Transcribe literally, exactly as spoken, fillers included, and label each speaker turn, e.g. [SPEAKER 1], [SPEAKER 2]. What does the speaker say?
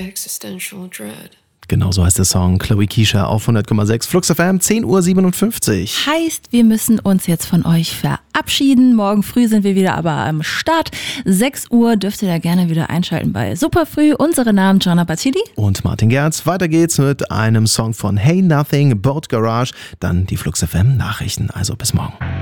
[SPEAKER 1] existential dread.
[SPEAKER 2] Genau so heißt der Song. Chloe Keisha auf hundert Komma sechs Flux F M, zehn Uhr siebenundfünfzig.
[SPEAKER 3] Heißt, wir müssen uns jetzt von euch verabschieden. Morgen früh sind wir wieder aber am Start. sechs Uhr dürft ihr da gerne wieder einschalten bei Superfrüh. Unsere Namen Gianna Battili
[SPEAKER 2] Und Martin Gerz. Weiter geht's mit einem Song von Hey Nothing, Boat Garage. Dann die Flux F M Nachrichten. Also bis morgen.